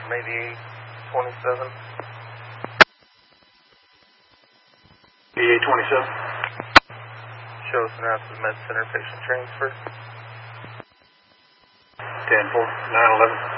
from 8827. 8827. Show synopsis med center patient transfer. 10-4, 911.